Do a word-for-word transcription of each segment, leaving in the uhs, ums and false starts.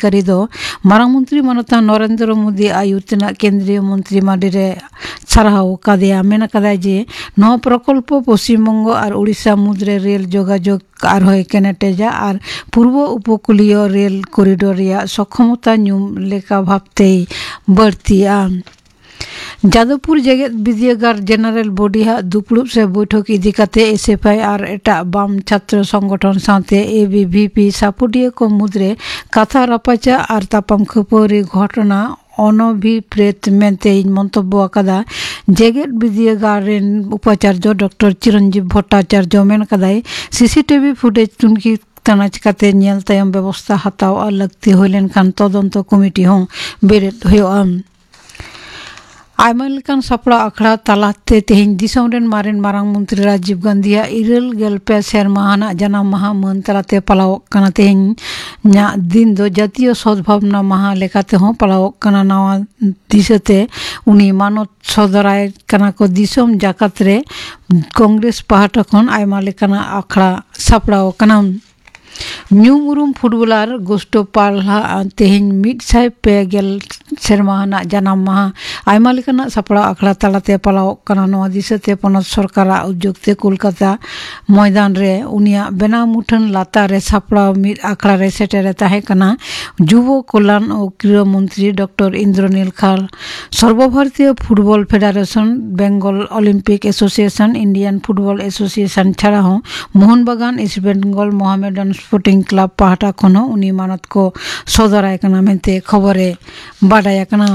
अधिकारी दो मारांग मंत्री मानता नरेंद्र मोदी आयुतना केंद्रीय मंत्री माडिरे साराहाव कादेया मेना कादाय जे नवा प्रकल्प पश्चिम बंग और उड़ीसा मुद्रे रेल जोगाजोग आरहोय केनेटेजा और पूर्व उपकूलीय रेल करिडोर या सक्षमता न्यूम लेखा भावतेई बढ़तिया। जादवपुर जेगेत विद्यागार जेनारेल बॉडी हा दुपुड़ुब से बैठक इदी काते एसएफआई और एटा बाम छात्र संगठन साथे एबीवीपी सापुडिया को मुद्रे कथा रापाचा और तापाम खपारी घटना अनभिप्रेत मेनते मंतब्य आकादा जेगेत विद्यागार रेन उपाचार्य डॉक्टर चिरंजीव भट्टाचार्य मेन कादाय सीसीटीवी फुटेज तुनकी तनाच काते नेल तायम व्यवस्था हताव लगती होलेन खान तदंत कमिटी हों बेरेट होयोआ। आयमा लेकान सापड़ा आखड़ा तालाते तेहें दिसम रेन मारेन मारांग मंत्री राजीव गांधी इरल गेलपे सेरमा हाना जनाम माहा मन तलाते पलाव कना तेहें न्या दिन दो जातीय सद्भावना माहा लेकाते हों पलाव कना नवा दिसते उनी मानत सदराय कना को दिसम जाकात रे कांग्रेस पार्टी खन आयमा लेकाना आखड़ा सापड़ाव कना। न्यूमुरुम फुटबलार गोस्टो पाल्हा तेहें मिड साय पे गेल सेरमाहाना जनाम माहा आयमा लेकाना सापड़ा आखड़ा तालाते पलाव कना नवा दिसते पनत सरकारा उद्योगते कोलकाता मैदान रे उनिया बेना मुठन लाता रे सापड़ा मिड आखड़ा रे सेटेरे ताहे कना युवा कल्याण और क्रीड़ा मंत्री डॉक्टर इंद्रनील खाल सर्वभारतीय football federation Bengal Olympic association Indian football association छाड़ा हों Mohun Bagan east Bengal मोहामेडन sporting club पाहटा खनो उनी मानत को सदराय कना मेनते खबरे बाडाया कना।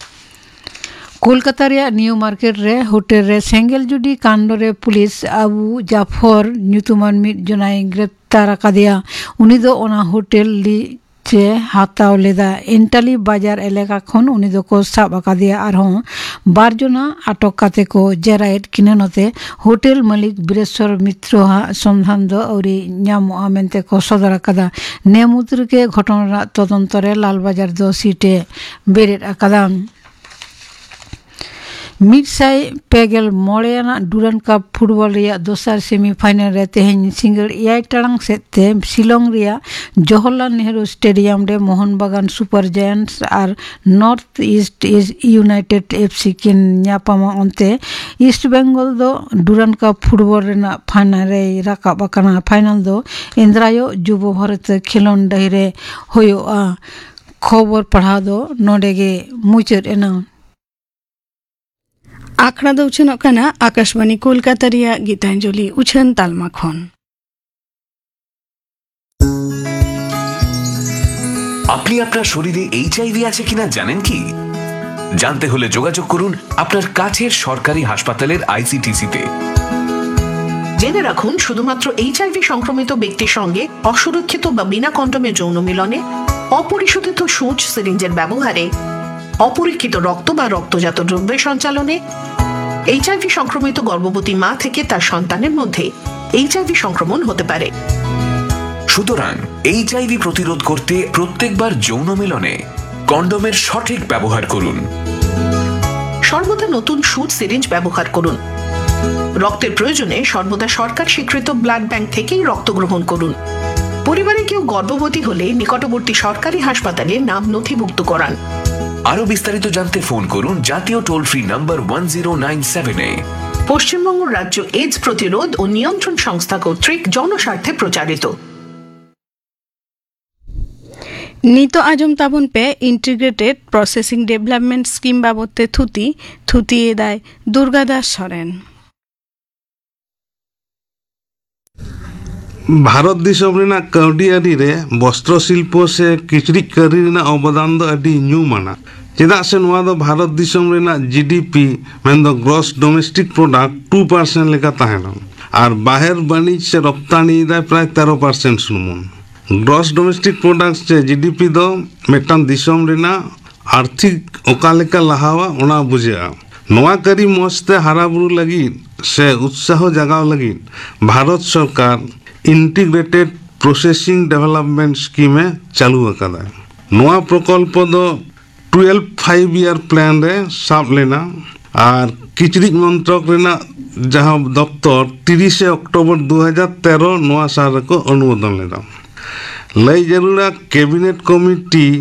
कोलकाता रे न्यू मार्केट रे होटल रे सेंगेल जुडी कांड रे पुलिस अबू जाफर न्यूतुमान मिड जनाई ग्रेप्तार आकादिया उनी दो ओना होटल ली चे हाताव लेदा एंटाली बाजार एलेका खन उनी दो को साब आकादिया और हों बार जना आटक काते को जेराइट किनेनते होटल मालिक बिरेश्वर मित्र हा संधान दो औरी न्यामो मेनते को सदर आकादा नेमुद्र के घटना तदंतरे लाल बाजार दो सीटे बेरेट आकादा। मिडसाई पेगेल मोड़ेना डुरान कप फुटबॉल रिया दोसर सेमीफाइनल रे तेहें सिंगल एआई टांग सेते शिलोंग रिया जवाहरलाल नेहरू स्टेडियम रे मोहनबागान सुपर जायंट्स और नॉर्थ ईस्ट यूनाइटेड एफसी के न्यापामा अंते ईस्ट बेंगल दो Duran cup football Raina final रे राकाब आकाना फाइनल दो इंद्रायो युवा भारत खेलोन डहिरे होयोआ। खबर पढ़ा दो नोडेगे मुचर एना आखड़ा दो उछन कना आकाशवाणी कोलकाता रिया गीतांजलि उछन तालमा खन। আপনি আপনার শরীরে এইচআইভি আছে কিনা জানেন কি? জানতে হলে যোগাযোগ করুন আপনার কাছের সরকারি হাসপাতালের আইসিটিসি তে। জেনে রাখুন শুধুমাত্র এইচআইভি সংক্রমিত ব্যক্তির সঙ্গে অসুরক্ষিত বা বিনা কন্ডোমে যৌন মিলনে, অপরিশোধিত সূঁচ সিরিঞ্জের ব্যবহারে, অপরীক্ষিত রক্ত বা রক্তজাত দ্রব্যের সঞ্চালনে, এইচআইভি সংক্রমিত গর্ভবতী মা থেকে তার সন্তানের মধ্যে এইচআইভি সংক্রমণ হতে পারে। সুতরাং এইচআইভি প্রতিরোধ করতে প্রত্যেকবার যৌন মিলনে কন্ডোমের সঠিক ব্যবহার করুন। সর্বদা নতুন সূঁচ সিরিঞ্জ ব্যবহার করুন। রক্তের প্রয়োজনে সর্বদা সরকার স্বীকৃত ব্লাড ব্যাংক থেকেই রক্ত গ্রহণ করুন। পরিবারে কেউ গর্ভবতী হলে নিকটবর্তী সরকারি হাসপাতালে নাম নথিভুক্ত করান। আরো বিস্তারিত জানতে ফোন করুন জাতীয় toll free number one zero nine seven এ। পশ্চিমবঙ্গ রাজ্য এইডস প্রতিরোধ ও নিয়ন্ত্রণ সংস্থা কর্তৃক জনস্বার্থে প্রচারিত। নিতো আজম তাবন pay integrated processing development scheme বাবদতে থুতি থুতিয়ে দেয় দুর্গাদাস সরেন। भारत दिसम रेना काउडी आदि रे वस्त्र शिल्प से किचरिज कारी रेना अवदान दो आदि न्यूमाना चेदा से नवा दो भारत दिसम रेना जीडीपी मेन दो gross domestic product two percent लेका ताहेना और बाहर वाणिज्य से रप्तानी दा प्राय तेरह परसेंट सुनमुन। ग्रॉस डोमेस्टिक प्रोडक्ट से जीडीपी दो मेटान दिसम रेना आर्थिक ओकालेका लहावा ओना बुझेआ। नवा करी मस्ते हाराबुरु लगी से उत्साह जगाव लगी भारत सरकार इंटीग्रेटेड प्रोसेसिंग डेवलपमेंट स्कीम चालू अकादा। नवा प्रकल्प दो ट्वेल्व फाइव ईयर प्लान रे साब लेना और किचरिज मंत्रक रेना जहां दफ्तर तीस अक्टोबर दो हज़ार तेरह नवा साल को अनुमोदन लेना। लय जरूरा कैबिनेट कमिटी